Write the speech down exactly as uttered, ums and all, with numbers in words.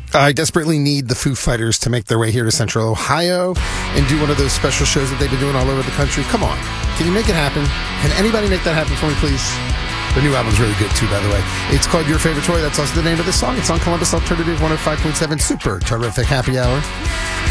I desperately need the Foo Fighters to make their way here to Central Ohio and do one of those special shows that they've been doing all over the country. Come on. Can you make it happen? Can anybody make that happen for me, please? The new album's really good, too, by the way. It's called Your Favorite Toy. That's also the name of the song. It's on Columbus Alternative one oh five point seven. Super terrific happy hour.